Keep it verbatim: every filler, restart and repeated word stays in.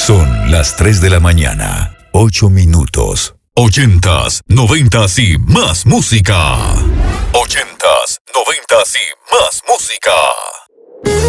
Son las tres de la mañana, ocho minutos. Ochentas, noventas y más música. Ochentas, noventas y más música.